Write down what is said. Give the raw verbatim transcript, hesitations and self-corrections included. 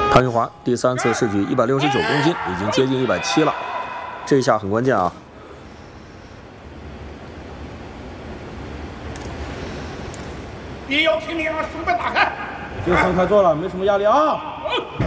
潘玉华第三次试举一百六十九公斤，已经接近一百七了，这一下很关键啊！ 别要拼命啊，手板打开。 就分开做了，没什么压力啊。